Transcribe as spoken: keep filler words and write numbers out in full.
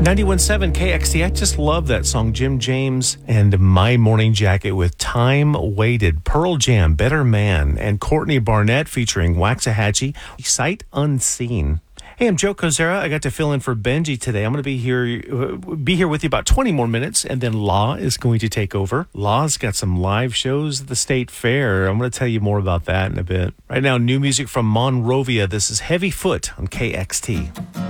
ninety-one point seven K X T. I just love that song, Jim James and My Morning Jacket with Time Waited. Pearl Jam, Better Man, and Courtney Barnett featuring Waxahachie, Sight Unseen. Hey, I'm Joe Kozera. I got to fill in for Benji today. I'm going to be here uh, be here with you about twenty more minutes, and then Law is going to take over. Law's got some live shows at the State Fair. I'm going to tell you more about that in a bit. Right now, new music from Monrovia. This is Heavy Foot on K X T.